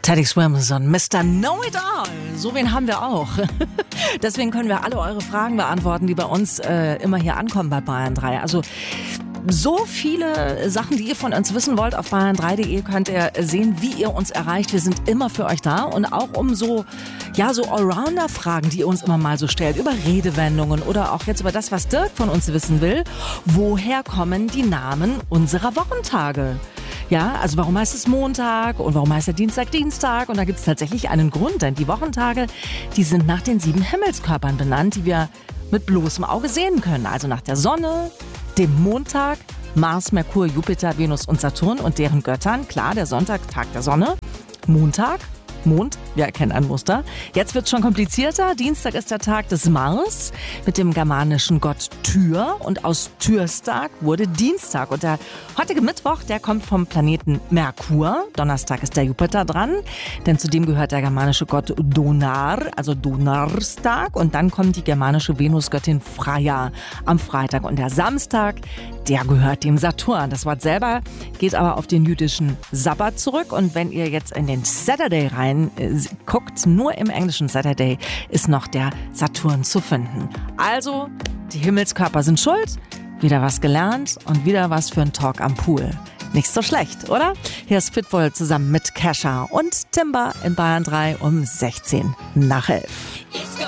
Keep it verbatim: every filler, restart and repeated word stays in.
Teddy Swims und Mister Know-It-All. So wen haben wir auch. Deswegen können wir alle eure Fragen beantworten, die bei uns äh, immer hier ankommen bei Bayern drei. Also so viele Sachen, die ihr von uns wissen wollt, auf bayern drei punkt de könnt ihr sehen, wie ihr uns erreicht. Wir sind immer für euch da und auch um so, ja, so Allrounder-Fragen, die ihr uns immer mal so stellt, über Redewendungen oder auch jetzt über das, was Dirk von uns wissen will. Woher kommen die Namen unserer Wochentage? Ja, also warum heißt es Montag und warum heißt der Dienstag Dienstag? Und da gibt es tatsächlich einen Grund, denn die Wochentage, die sind nach den sieben Himmelskörpern benannt, die wir mit bloßem Auge sehen können. Also nach der Sonne, dem Montag, Mars, Merkur, Jupiter, Venus und Saturn und deren Göttern. Klar, der Sonntag, Tag der Sonne, Montag, Mond, wir erkennen ein Muster. Jetzt wird es schon komplizierter. Dienstag ist der Tag des Mars mit dem germanischen Gott Tyr. Und aus Türstag wurde Dienstag. Und der heutige Mittwoch, der kommt vom Planeten Merkur. Donnerstag ist der Jupiter dran, denn zu dem gehört der germanische Gott Donar, also Donnerstag. Und dann kommt die germanische Venusgöttin Freya am Freitag. Und der Samstag, der gehört dem Saturn. Das Wort selber geht aber auf den jüdischen Sabbat zurück. Und wenn ihr jetzt in den Saturday rein guckt, nur im englischen Saturday ist noch der Saturn zu finden. Also, die Himmelskörper sind schuld, wieder was gelernt und wieder was für ein Talk am Pool. Nicht so schlecht, oder? Hier ist Pitbull zusammen mit Kesha und Timber in Bayern drei um sechzehn nach elf.